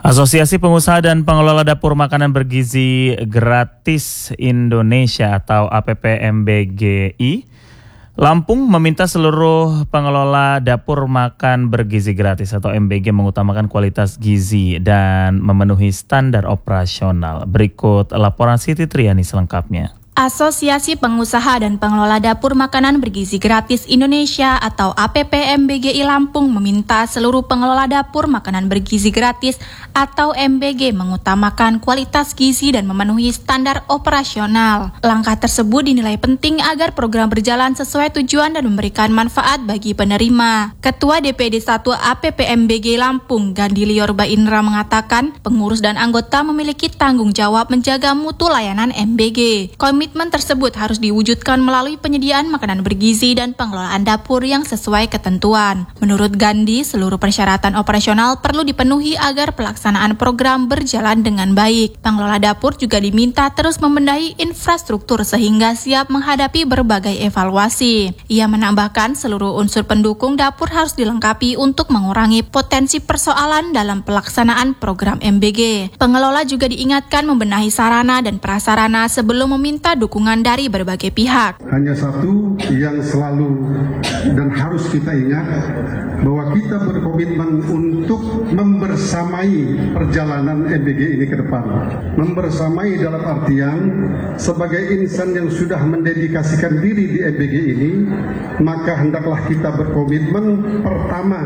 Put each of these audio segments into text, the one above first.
Asosiasi Pengusaha dan Pengelola Dapur Makanan Bergizi Gratis Indonesia atau APPMBGI Lampung meminta seluruh pengelola dapur makan bergizi gratis atau MBG mengutamakan kualitas gizi dan memenuhi standar operasional. Berikut laporan Siti Triani selengkapnya. Asosiasi Pengusaha dan Pengelola Dapur Makanan Bergizi Gratis Indonesia atau APPMBGI Lampung meminta seluruh pengelola dapur makanan bergizi gratis atau MBG mengutamakan kualitas gizi dan memenuhi standar operasional. Langkah tersebut dinilai penting agar program berjalan sesuai tujuan dan memberikan manfaat bagi penerima. Ketua DPD 1 APPMBGI Lampung, Gandhi Liorba Indra mengatakan, pengurus dan anggota memiliki tanggung jawab menjaga mutu layanan MBG. Komitmen tersebut harus diwujudkan melalui penyediaan makanan bergizi dan pengelolaan dapur yang sesuai ketentuan. Menurut Gandhi, seluruh persyaratan operasional perlu dipenuhi agar pelaksanaan program berjalan dengan baik. Pengelola dapur juga diminta terus membenahi infrastruktur sehingga siap menghadapi berbagai evaluasi. Ia menambahkan seluruh unsur pendukung dapur harus dilengkapi untuk mengurangi potensi persoalan dalam pelaksanaan program MBG. Pengelola juga diingatkan membenahi sarana dan prasarana sebelum meminta dukungan dari berbagai pihak. Hanya satu yang selalu dan harus kita ingat, bahwa kita berkomitmen untuk membersamai perjalanan MBG ini ke depan. Membersamai dalam artian sebagai insan yang sudah mendedikasikan diri di MBG ini, maka hendaklah kita berkomitmen pertama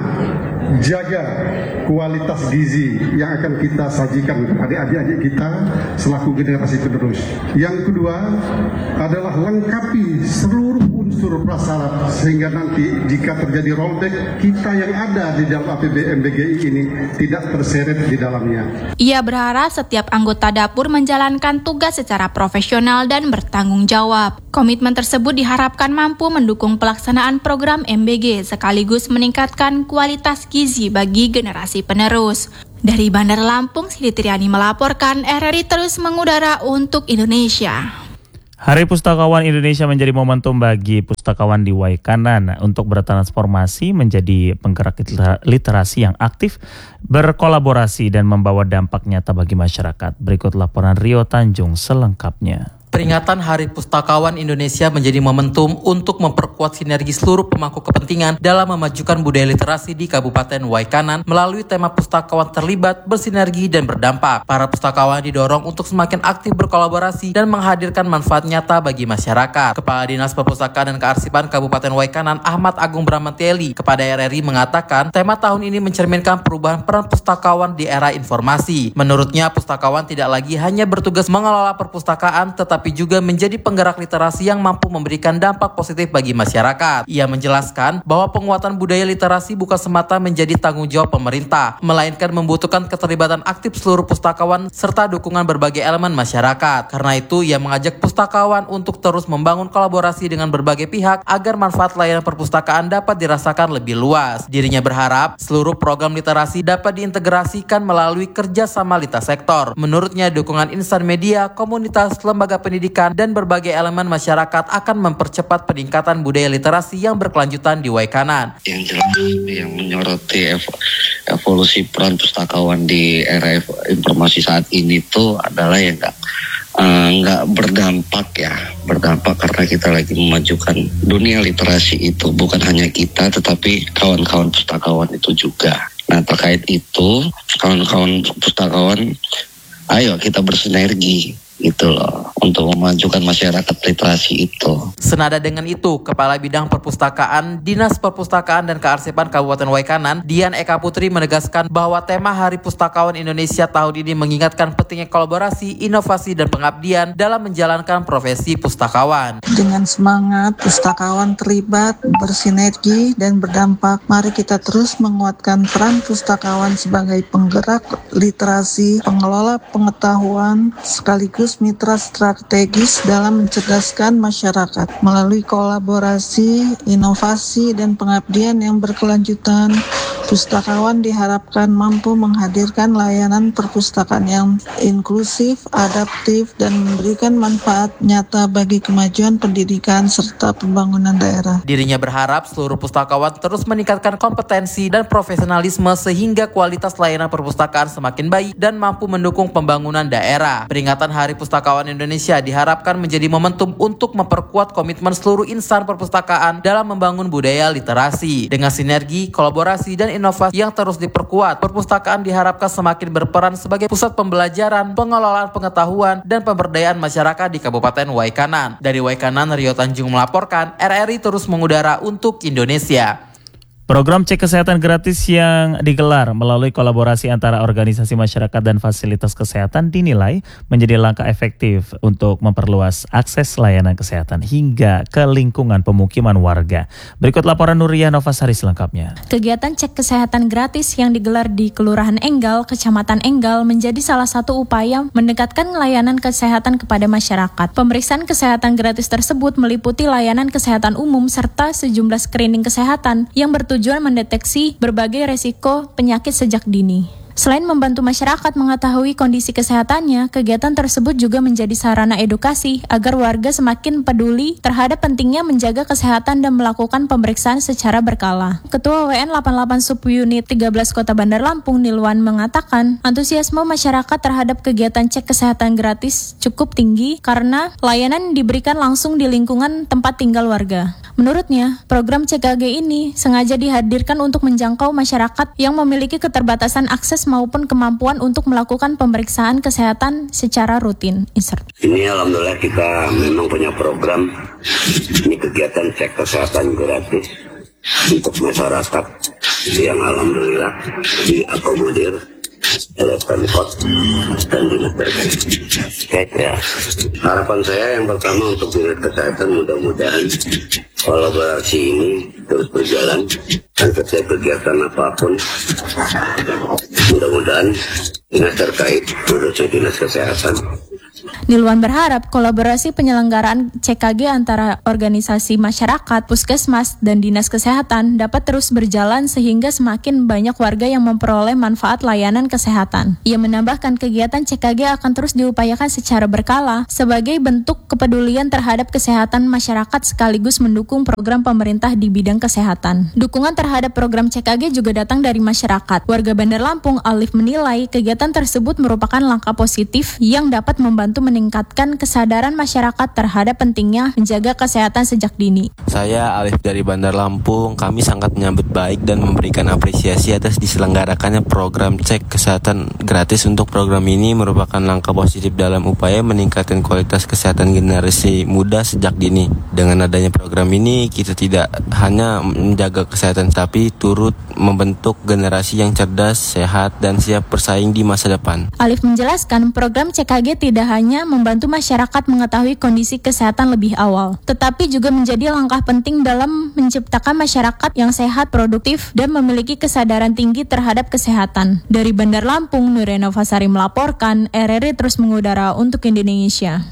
jaga kualitas gizi yang akan kita sajikan kepada adik-adik kita selaku generasi penerus. Yang kedua adalah lengkapi seluruh unsur prasyarat sehingga nanti jika terjadi rollback, kita yang ada di dalam APPMBGI ini tidak terseret di dalamnya. Ia berharap setiap anggota dapur menjalankan tugas secara profesional dan bertanggung jawab. Komitmen tersebut diharapkan mampu mendukung pelaksanaan program MBG sekaligus meningkatkan kualitas gizi bagi generasi penerus. Dari Bandar Lampung, Siti Triani melaporkan, RRI terus mengudara untuk Indonesia. Hari Pustakawan Indonesia menjadi momentum bagi pustakawan di Waikanan untuk bertransformasi menjadi penggerak literasi yang aktif, berkolaborasi dan membawa dampak nyata bagi masyarakat. Berikut laporan Rio Tanjung selengkapnya. Peringatan Hari Pustakawan Indonesia menjadi momentum untuk memperkuat sinergi seluruh pemangku kepentingan dalam memajukan budaya literasi di Kabupaten Waikanan melalui tema pustakawan terlibat, bersinergi, dan berdampak. Para pustakawan didorong untuk semakin aktif berkolaborasi dan menghadirkan manfaat nyata bagi masyarakat. Kepala Dinas Perpustakaan dan Kearsipan Kabupaten Waikanan, Ahmad Agung Bramanteli, kepada RRI mengatakan, tema tahun ini mencerminkan perubahan peran pustakawan di era informasi. Menurutnya, pustakawan tidak lagi hanya bertugas mengelola perpustakaan, tetapi juga menjadi penggerak literasi yang mampu memberikan dampak positif bagi masyarakat. Ia menjelaskan bahwa penguatan budaya literasi bukan semata menjadi tanggung jawab pemerintah, melainkan membutuhkan keterlibatan aktif seluruh pustakawan serta dukungan berbagai elemen masyarakat. Karena itu, ia mengajak pustakawan untuk terus membangun kolaborasi dengan berbagai pihak agar manfaat layanan perpustakaan dapat dirasakan lebih luas. Dirinya berharap seluruh program literasi dapat diintegrasikan melalui kerjasama lintas sektor. Menurutnya, dukungan insan media, komunitas, lembaga pendidikan, dan berbagai elemen masyarakat akan mempercepat peningkatan budaya literasi yang berkelanjutan di Waikanan. Yang jelas yang menyoroti evolusi peran pustakawan di era informasi saat ini tuh adalah yang nggak berdampak karena kita lagi memajukan dunia literasi itu, bukan hanya kita tetapi kawan-kawan pustakawan itu juga. Nah, terkait itu kawan-kawan pustakawan, ayo kita bersinergi gitu loh untuk memajukan masyarakat literasi itu. Senada dengan itu, Kepala Bidang Perpustakaan Dinas Perpustakaan dan Kearsipan Kabupaten Waikanan, Dian Eka Putri menegaskan bahwa tema Hari Pustakawan Indonesia tahun ini mengingatkan pentingnya kolaborasi, inovasi dan pengabdian dalam menjalankan profesi pustakawan. Dengan semangat pustakawan terlibat, bersinergi dan berdampak, mari kita terus menguatkan peran pustakawan sebagai penggerak literasi, pengelola pengetahuan sekaligus sekaligus mitra strategis dalam mencerdaskan masyarakat. Melalui kolaborasi, inovasi, dan pengabdian yang berkelanjutan, pustakawan diharapkan mampu menghadirkan layanan perpustakaan yang inklusif, adaptif, dan memberikan manfaat nyata bagi kemajuan pendidikan serta pembangunan daerah. Dirinya berharap seluruh pustakawan terus meningkatkan kompetensi dan profesionalisme sehingga kualitas layanan perpustakaan semakin baik dan mampu mendukung pembangunan daerah. Peringatan Hari Pustakawan Indonesia diharapkan menjadi momentum untuk memperkuat komitmen seluruh insan perpustakaan dalam membangun budaya literasi. Dengan sinergi, kolaborasi, dan inovasi yang terus diperkuat, perpustakaan diharapkan semakin berperan sebagai pusat pembelajaran, pengelolaan pengetahuan, dan pemberdayaan masyarakat di Kabupaten Waikanan. Dari Waikanan, Rio Tanjung melaporkan, RRI terus mengudara untuk Indonesia. Program cek kesehatan gratis yang digelar melalui kolaborasi antara organisasi masyarakat dan fasilitas kesehatan dinilai menjadi langkah efektif untuk memperluas akses layanan kesehatan hingga ke lingkungan pemukiman warga. Berikut laporan Nuriyah Novasari selengkapnya. Kegiatan cek kesehatan gratis yang digelar di Kelurahan Enggal, Kecamatan Enggal menjadi salah satu upaya mendekatkan layanan kesehatan kepada masyarakat. Pemeriksaan kesehatan gratis tersebut meliputi layanan kesehatan umum serta sejumlah screening kesehatan yang bertujuan mendeteksi berbagai resiko penyakit sejak dini. Selain membantu masyarakat mengetahui kondisi kesehatannya, kegiatan tersebut juga menjadi sarana edukasi agar warga semakin peduli terhadap pentingnya menjaga kesehatan dan melakukan pemeriksaan secara berkala. Ketua WN 88 Subunit 13 Kota Bandar Lampung, Nilwan, mengatakan antusiasme masyarakat terhadap kegiatan cek kesehatan gratis cukup tinggi karena layanan diberikan langsung di lingkungan tempat tinggal warga. Menurutnya, program CKG ini sengaja dihadirkan untuk menjangkau masyarakat yang memiliki keterbatasan akses maupun kemampuan untuk melakukan pemeriksaan kesehatan secara rutin. Ini alhamdulillah kita memang punya program, ini kegiatan cek kesehatan gratis untuk masyarakat yang alhamdulillah diakomodir oleh Pemkot dan dinas terkait. Ya, harapan saya yang pertama untuk dinas kesehatan mudah-mudahan kolaborasi ini terus berjalan dan setiap kegiatan apapun mudah-mudahan dinas terkait khususnya dinas kesehatan. Nilwan berharap kolaborasi penyelenggaraan CKG antara organisasi masyarakat, puskesmas, dan dinas kesehatan dapat terus berjalan sehingga semakin banyak warga yang memperoleh manfaat layanan kesehatan. Ia menambahkan kegiatan CKG akan terus diupayakan secara berkala sebagai bentuk kepedulian terhadap kesehatan masyarakat sekaligus mendukung program pemerintah di bidang kesehatan. Dukungan terhadap program CKG juga datang dari masyarakat. Warga Bandar Lampung, Alif, menilai kegiatan tersebut merupakan langkah positif yang dapat membantu meningkatkan kesadaran masyarakat terhadap pentingnya menjaga kesehatan sejak dini. Saya Alif dari Bandar Lampung, kami sangat menyambut baik dan memberikan apresiasi atas diselenggarakannya program cek kesehatan gratis. Untuk program ini merupakan langkah positif dalam upaya meningkatkan kualitas kesehatan generasi muda sejak dini. Dengan adanya program ini, kita tidak hanya menjaga kesehatan tapi turut membentuk generasi yang cerdas, sehat, dan siap bersaing di masa depan. Alif menjelaskan program CKG tidak hanya membantu masyarakat mengetahui kondisi kesehatan lebih awal, tetapi juga menjadi langkah penting dalam menciptakan masyarakat yang sehat, produktif, dan memiliki kesadaran tinggi terhadap kesehatan. Dari Bandar Lampung, Nuriyah Novasari melaporkan, RRI terus mengudara untuk Indonesia.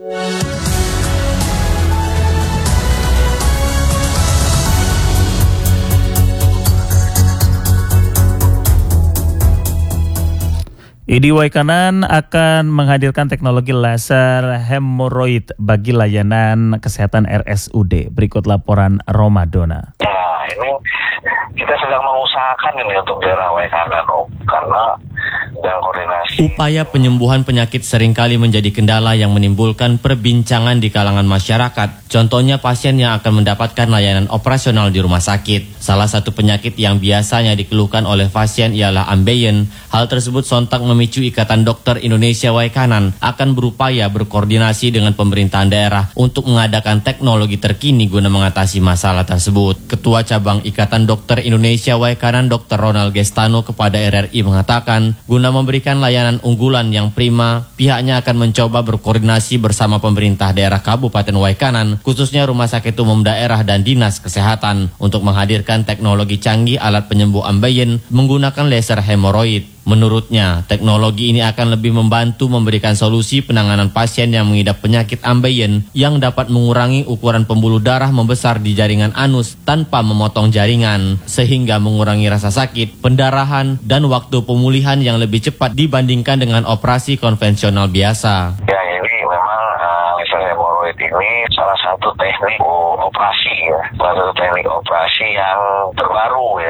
ID Waikanan akan menghadirkan teknologi laser hemoroid bagi layanan kesehatan RSUD. Berikut laporan Romadona. Nah, ini kita sedang mengusahakan ini untuk daerah Waikanan, karena dan koordinasi. Upaya penyembuhan penyakit seringkali menjadi kendala yang menimbulkan perbincangan di kalangan masyarakat. Contohnya pasien yang akan mendapatkan layanan operasional di rumah sakit. Salah satu penyakit yang biasanya dikeluhkan oleh pasien ialah ambeien. Hal tersebut sontak memicu Ikatan Dokter Indonesia Waikanan akan berupaya berkoordinasi dengan pemerintahan daerah untuk mengadakan teknologi terkini guna mengatasi masalah tersebut. Ketua Cabang Ikatan Dokter Indonesia Waikanan Dr. Ronald Gestano kepada RRI mengatakan, guna memberikan layanan unggulan yang prima, pihaknya akan mencoba berkoordinasi bersama pemerintah daerah Kabupaten Waikanan, khususnya Rumah Sakit Umum Daerah dan Dinas Kesehatan, untuk menghadirkan teknologi canggih alat penyembuh ambeien menggunakan laser hemoroid. Menurutnya, teknologi ini akan lebih membantu memberikan solusi penanganan pasien yang mengidap penyakit ambeien yang dapat mengurangi ukuran pembuluh darah membesar di jaringan anus tanpa memotong jaringan, sehingga mengurangi rasa sakit, pendarahan, dan waktu pemulihan yang lebih cepat dibandingkan dengan operasi konvensional biasa. Ya, ini memang laser hemoroid ini salah satu teknik operasi ya, salah satu teknik operasi yang terbaru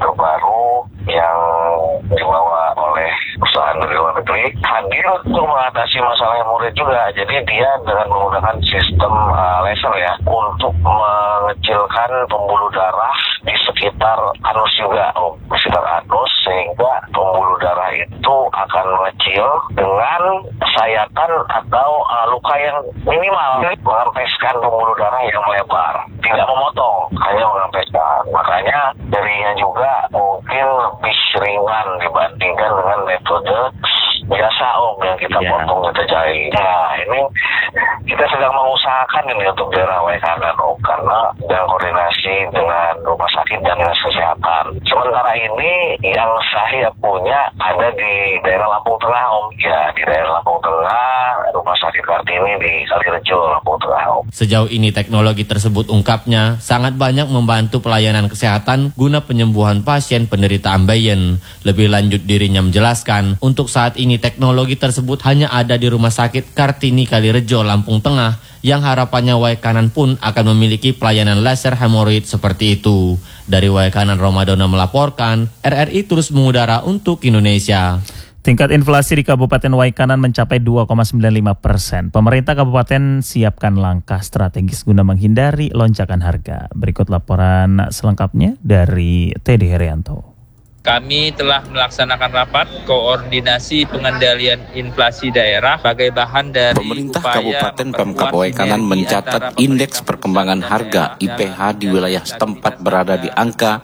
yang dibawa oleh perusahaan dari luar negeri, hadir untuk mengatasi masalah hemoroid juga. Jadi dia dengan menggunakan sistem laser ya untuk mengecilkan pembuluh darah di sekitar anus juga, di sekitar anus, sehingga pembuluh darah itu akan mengecil dengan sayatan atau luka yang minimal, mengampeskan pembuluh darah yang melebar, tidak memotong, hanya mengampeskan. Makanya jarinya juga mungkin lebih ringan dibandingkan dengan metode biasa yang kita potong, kita jahit. Nah, ini kita sedang mengusahakan ini untuk daerah Waikanan karena dengan koordinasi dengan rumah sakit dan dinas kesehatan. Sementara ini yang saya punya ada di daerah Lampung Tengah ya, di daerah Lampung Tengah, rumah sakit Kartini di Kalirejo, Lampung Tengah Sejauh ini teknologi tersebut, ungkapnya, sangat banyak membantu pelayanan kesehatan guna penyembuhan pasien penderita ambeien. Lebih lanjut, dirinya menjelaskan, untuk saat ini teknologi tersebut hanya ada di Rumah Sakit Kartini Kalirejo, Lampung Tengah, yang harapannya Waikanan pun akan memiliki pelayanan laser hemoroid seperti itu. Dari Waikanan, Romadona melaporkan, RRI terus mengudara untuk Indonesia. Tingkat inflasi di Kabupaten Waikanan mencapai 2,95%. Pemerintah kabupaten siapkan langkah strategis guna menghindari lonjakan harga. Berikut laporan selengkapnya dari Teddy Herianto. Kami telah melaksanakan rapat koordinasi pengendalian inflasi daerah sebagai bahan dari Pemerintah Kabupaten Pemkab Waikanan mencatat indeks perkembangan harga IPH di wilayah setempat berada di angka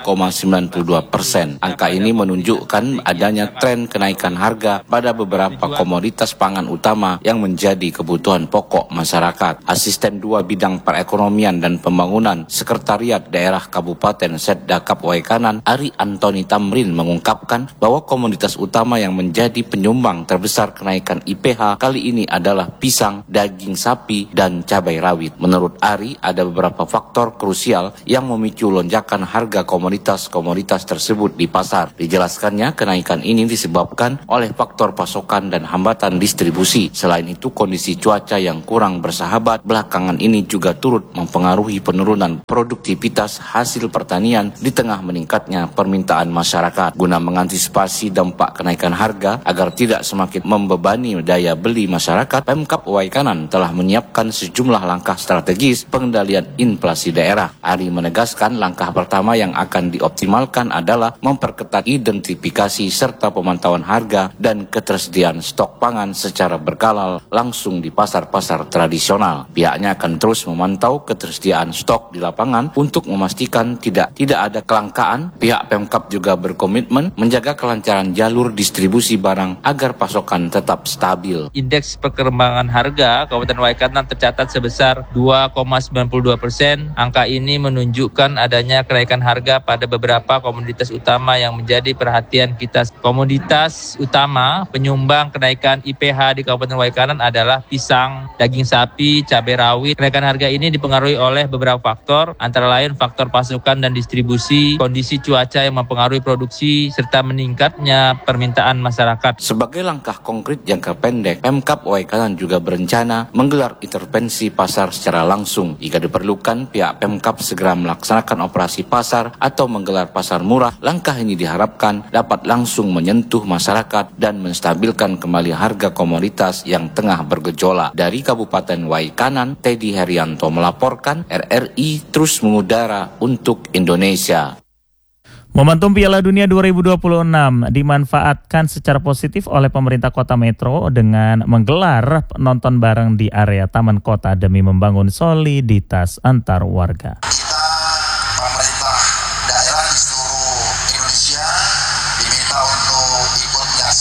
2,92%. Angka ini menunjukkan adanya tren kenaikan harga pada beberapa komoditas pangan utama yang menjadi kebutuhan pokok masyarakat. Asisten 2 Bidang Perekonomian dan Pembangunan Sekretariat Daerah Kabupaten Setdakap Waikanan, Ari Antoni Tamrin, mengungkapkan bahwa komoditas utama yang menjadi penyumbang terbesar kenaikan IPH kali ini adalah pisang, daging sapi, dan cabai rawit. Menurut Ari, ada beberapa faktor krusial yang memicu lonjakan harga komoditas-komoditas tersebut di pasar. Dijelaskannya, kenaikan ini disebabkan oleh faktor pasokan dan hambatan distribusi. Selain itu, kondisi cuaca yang kurang bersahabat belakangan ini juga turut mempengaruhi penurunan produktivitas hasil pertanian di tengah meningkatnya permintaan masyarakat. Guna mengantisipasi dampak kenaikan harga agar tidak semakin membebani daya beli masyarakat, Pemkab Waikanan telah menyiapkan sejumlah langkah strategis pengendalian inflasi daerah. Ari menegaskan langkah pertama yang akan dioptimalkan adalah memperketat identifikasi serta pemantauan harga dan ketersediaan stok pangan secara berkala langsung di pasar-pasar tradisional. Pihaknya akan terus memantau ketersediaan stok di lapangan untuk memastikan tidak ada kelangkaan. Pihak Pemkab juga berkomitmen menjaga kelancaran jalur distribusi barang agar pasokan tetap stabil. Indeks perkembangan harga Kabupaten Waikanan tercatat sebesar 2,92%. Angka ini menunjukkan adanya kenaikan harga pada beberapa komoditas utama yang menjadi perhatian kita. Komoditas utama penyumbang kenaikan IPH di Kabupaten Waikanan adalah pisang, daging sapi, cabai rawit. Kenaikan harga ini dipengaruhi oleh beberapa faktor, antara lain faktor pasokan dan distribusi, kondisi cuaca yang mempengaruhi produksi, serta meningkatnya permintaan masyarakat. Sebagai langkah konkret jangka pendek, Pemkab Waikanan juga berencana menggelar intervensi pasar secara langsung. Jika diperlukan, pihak Pemkab segera melaksanakan operasi pasar atau menggelar pasar murah. Langkah ini diharapkan dapat langsung menyentuh masyarakat dan menstabilkan kembali harga komoditas yang tengah bergejolak. Dari Kabupaten Waikanan, Teddy Herianto melaporkan, RRI terus mengudara untuk Indonesia. Momentum Piala Dunia 2026 dimanfaatkan secara positif oleh pemerintah Kota Metro dengan menggelar nonton bareng di area Taman Kota demi membangun soliditas antar warga. Kita, pemerintah daerah di seluruh Indonesia, diminta untuk ikut menyaksikan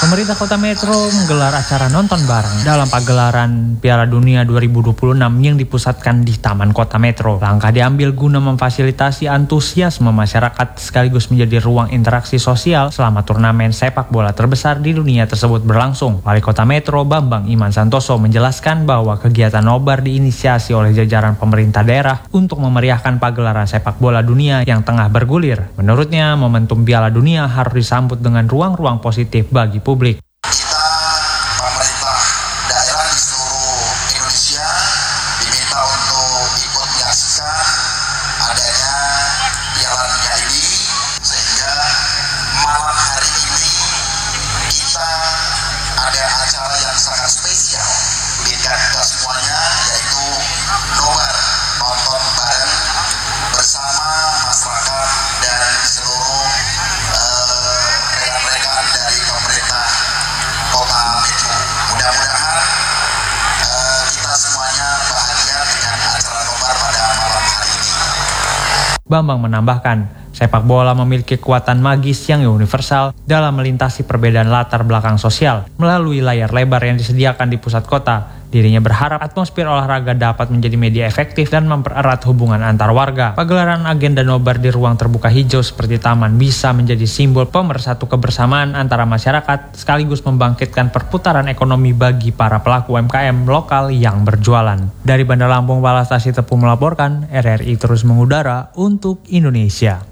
Pemerintah Kota Metro menggelar acara nonton bareng dalam pagelaran Piala Dunia 2026 yang dipusatkan di Taman Kota Metro. Langkah diambil guna memfasilitasi antusiasme masyarakat sekaligus menjadi ruang interaksi sosial selama turnamen sepak bola terbesar di dunia tersebut berlangsung. Wali Kota Metro Bambang Iman Santoso menjelaskan bahwa kegiatan nobar diinisiasi oleh jajaran pemerintah daerah untuk memeriahkan pagelaran sepak bola dunia yang tengah bergulir. Menurutnya, momentum Piala Dunia harus disambut dengan ruang-ruang positif bagi publik. Kita, pemerintah daerah di seluruh Indonesia, diminta untuk ikut menyaksikan adanya Piala Dunia ini, sehingga malam hari ini kita ada acara yang sangat spesial bagi kita semuanya, yaitu nobar nonton bareng bersama masyarakat dan seluruh rekan-rekan dari pemerintah Kota Metro. Mudah-mudahan kita semuanya bahagia dengan acara nobar pada malam hari ini. Bambang menambahkan, sepak bola memiliki kekuatan magis yang universal dalam melintasi perbedaan latar belakang sosial melalui layar lebar yang disediakan di pusat kota. Dirinya berharap atmosfer olahraga dapat menjadi media efektif dan mempererat hubungan antar warga. Pagelaran agenda nobar di ruang terbuka hijau seperti taman bisa menjadi simbol pemersatu kebersamaan antara masyarakat sekaligus membangkitkan perputaran ekonomi bagi para pelaku UMKM lokal yang berjualan. Dari Bandar Lampung, Balastasi Tepu melaporkan, RRI terus mengudara untuk Indonesia.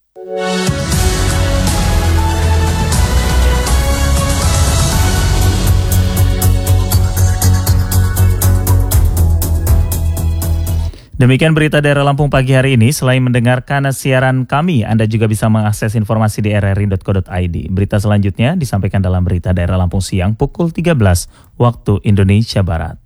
Demikian berita daerah Lampung pagi hari ini. Selain mendengarkan siaran kami, Anda juga bisa mengakses informasi di rri.co.id. Berita selanjutnya disampaikan dalam berita daerah Lampung siang pukul 13 waktu Indonesia Barat.